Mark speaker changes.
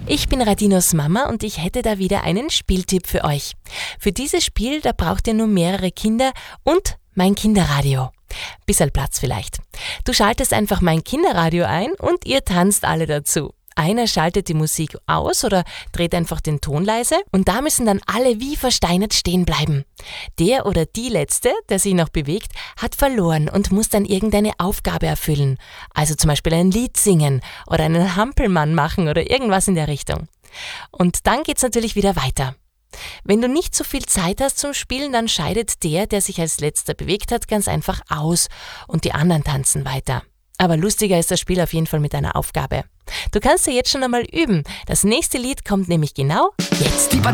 Speaker 1: Ich bin Radinos Mama und ich hätte da wieder einen Spieltipp für euch. Für dieses Spiel, da braucht ihr nur mehrere Kinder und mein Kinderradio. Bisschen Platz vielleicht. Du schaltest einfach mein Kinderradio ein und ihr tanzt alle dazu. Einer schaltet die Musik aus oder dreht einfach den Ton leise und da müssen dann alle wie versteinert stehen bleiben. Der oder die Letzte, der sich noch bewegt, hat verloren und muss dann irgendeine Aufgabe erfüllen. Also zum Beispiel ein Lied singen oder einen Hampelmann machen oder irgendwas in der Richtung. Und dann geht's natürlich wieder weiter. Wenn du nicht so viel Zeit hast zum Spielen, dann scheidet der sich als Letzter bewegt hat, ganz einfach aus und die anderen tanzen weiter. Aber lustiger ist das Spiel auf jeden Fall mit einer Aufgabe. Du kannst ja jetzt schon einmal üben. Das nächste Lied kommt nämlich genau jetzt.